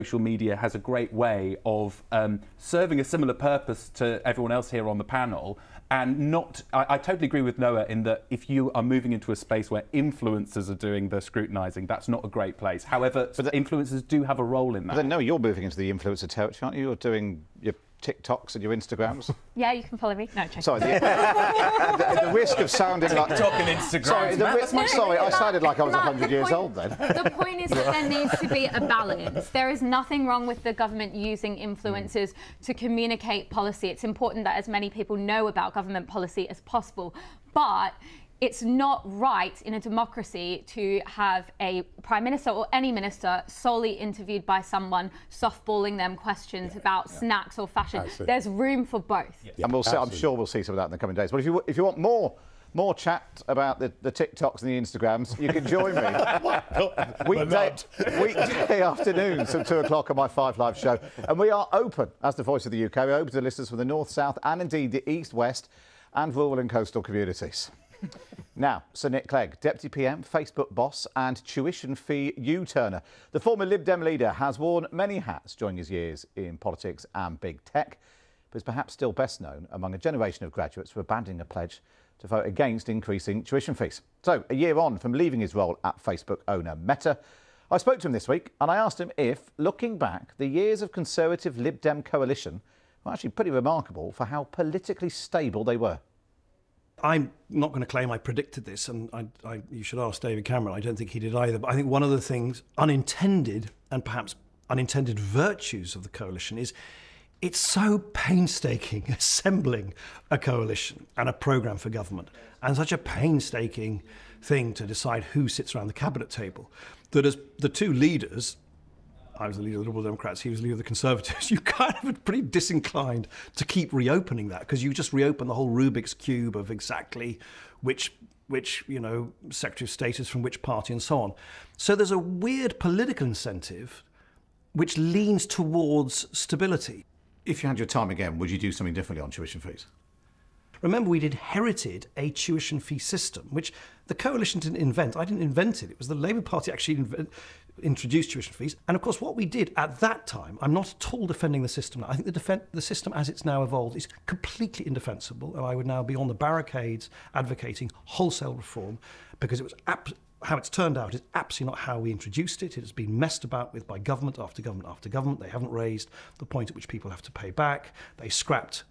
Social media has a great way of serving a similar purpose to everyone else here on the panel, and I totally agree with Noah in that if you are moving into a space where influencers are doing the scrutinising, that's not a great place. However, influencers do have a role in that. But then, Noah, you're moving into the influencer territory, aren't you? You're doing your TikToks and your Instagrams. Yeah, you can follow me. No, sorry, the risk of sounding like TikTok and Instagram. Sorry, I sounded like I was 100 years old then. The point is that there needs to be a balance. There is nothing wrong with the government using influencers to communicate policy. It's important that as many people know about government policy as possible, but it's not right in a democracy to have a prime minister or any minister solely interviewed by someone softballing them questions about snacks or fashion. Absolutely. There's room for both. Yeah, and I'm sure we'll see some of that in the coming days. But if you want more chat about the TikToks and the Instagrams, you can join me weekday afternoons at 2 o'clock on my 5 Live show. And we are open, as the Voice of the UK, we're open to listeners from the north, south and indeed the east, west and rural and coastal communities. Now, Sir Nick Clegg, Deputy PM, Facebook boss and tuition fee U-turner. The former Lib Dem leader has worn many hats during his years in politics and big tech, but is perhaps still best known among a generation of graduates for abandoning a pledge to vote against increasing tuition fees. So, a year on from leaving his role at Facebook owner Meta, I spoke to him this week and I asked him if, looking back, the years of Conservative Lib Dem coalition were actually pretty remarkable for how politically stable they were. I'm not going to claim I predicted this, and you should ask David Cameron. I don't think he did either. But I think one of the things, unintended and perhaps unintended virtues of the coalition is it's so painstaking assembling a coalition and a programme for government, and such a painstaking thing to decide who sits around the cabinet table, that as the two leaders, I was the leader of the Liberal Democrats, he was the leader of the Conservatives, you kind of are pretty disinclined to keep reopening that, because you just reopen the whole Rubik's Cube of exactly which Secretary of State is from which party and so on. So there's a weird political incentive which leans towards stability. If you had your time again, would you do something differently on tuition fees? Remember, we'd inherited a tuition fee system, which the coalition didn't invent. I didn't invent it. It was the Labour Party actually introduced tuition fees. And of course, what we did at that time, I'm not at all defending the system now. I think the system as it's now evolved is completely indefensible. And I would now be on the barricades advocating wholesale reform, because it was how it's turned out is absolutely not how we introduced it. It has been messed about with by government after government after government. They haven't raised the point at which people have to pay back. They scrapped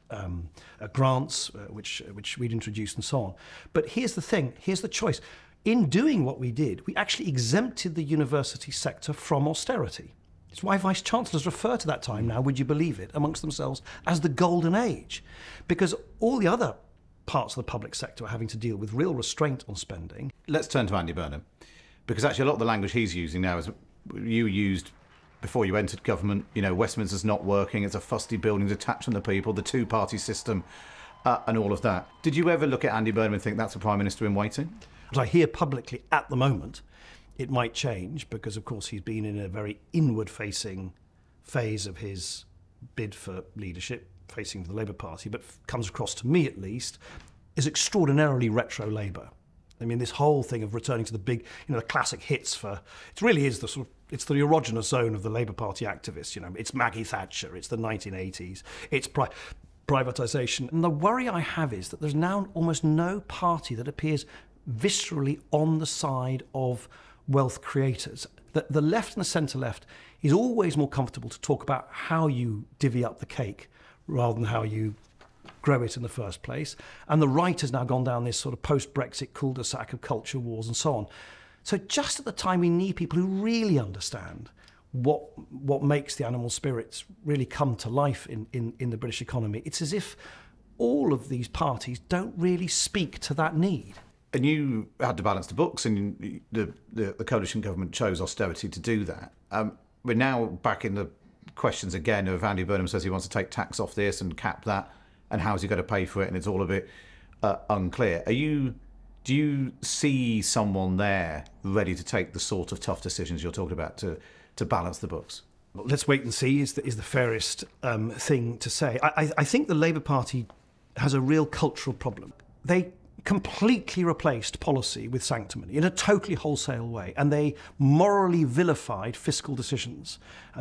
grants, which we'd introduced and so on. But here's the thing, here's the choice. In doing what we did, we actually exempted the university sector from austerity. It's why Vice-Chancellors refer to that time now, would you believe it, amongst themselves as the golden age. Because all the other parts of the public sector are having to deal with real restraint on spending. Let's turn to Andy Burnham, because actually a lot of the language he's using now is you used before you entered government. You know, Westminster's not working, it's a fusty building detached from the people, the two-party system and all of that. Did you ever look at Andy Burnham and think that's a Prime Minister in waiting? What I hear publicly at the moment, it might change, because of course he's been in a very inward-facing phase of his bid for leadership, facing the Labour Party, but comes across to me at least is extraordinarily retro-Labour. I mean, this whole thing of returning to the big, the classic hits for, it really is it's the erogenous zone of the Labour Party activists. It's Maggie Thatcher, it's the 1980s, it's privatisation. And the worry I have is that there's now almost no party that appears viscerally on the side of wealth creators. The left and the centre-left is always more comfortable to talk about how you divvy up the cake rather than how you grow it in the first place. And the right has now gone down this sort of post-Brexit cul-de-sac of culture wars and so on. So just at the time we need people who really understand what makes the animal spirits really come to life in the British economy, it's as if all of these parties don't really speak to that need. And you had to balance the books, and the coalition government chose austerity to do that. We're now back in the questions again of Andy Burnham says he wants to take tax off this and cap that, and how's he going to pay for it, and it's all a bit unclear. Do you see someone there ready to take the sort of tough decisions you're talking about to balance the books? Well, let's wait and see is the fairest thing to say. I think the Labour Party has a real cultural problem. They completely replaced policy with sanctimony in a totally wholesale way, and they morally vilified fiscal decisions.